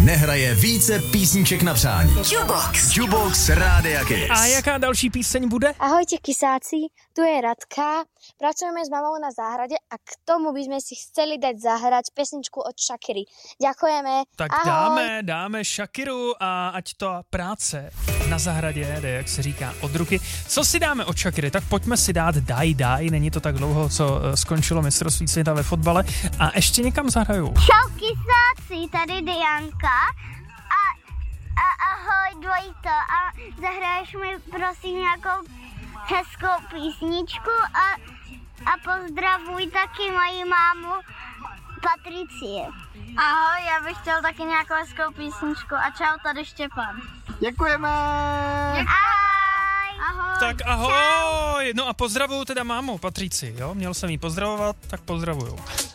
nehraje více písniček na přání. Jukebox Rádia Kiss. A jaká další píseň bude? Ahojte kysáci, tu je Radka. Pracujeme s mamou na záhrade a k tomu by sme si chceli dať zahrať pesničku od Shakiry. Ďakujeme. Tak ahoj. dáme Shakiru a ať to práce na zahradě jde, jak se říká, od ruky. Co si dáme od Shakiry? Tak pojďme si dát Daj, není to tak dlouho, co skončilo mistrovství světa ve fotbale a ještě někam zahrajou. Čau kysáci, tady Dianka a ahoj dvojito a zahraješ mi prosím nějakou hezkou písničku a pozdravuj taky moji mámu Patricie. Ahoj, já bych chtěl taky nějakou hezkou písničku a čau, tady Štěpán. Děkujeme! Ahoj! Tak ahoj! No a pozdravuju teda mámu Patrici, jo? Měl jsem jí pozdravovat, tak pozdravuju.